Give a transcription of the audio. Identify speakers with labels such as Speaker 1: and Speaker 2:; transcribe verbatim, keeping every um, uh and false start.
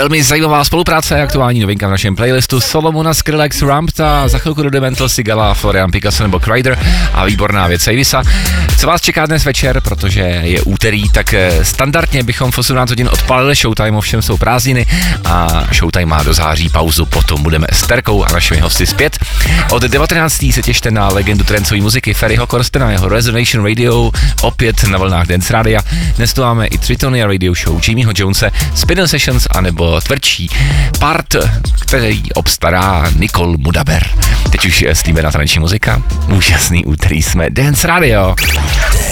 Speaker 1: velmi zajímavá spolupráce, aktuální novinka v našem playlistu Solomona Skrillex Rampta, za chvilku do Demental Sigala, Florian Picasso nebo Kryder a výborná věc Savisa. Co vás čeká dnes večer, protože je úterý, tak standardně bychom v osmnáct hodin odpálili Showtime, ovšem jsou prázdniny a Showtime má do září pauzu, potom budeme s Terkou a našimi hosty zpět. Od devatenácté se těšte na legendu trancové muziky Ferryho Corstena, jeho Resonation Radio, opět na vlnách Dance Radia. Dnes tu máme i Tritonia Radio Show Jimmyho Jonese, Spinal Sessions anebo tvrdší part, který obstará Nicole Mudaber. Teď už slíme na tanečí muzika. Úžasný úterý jsme Dance Radio.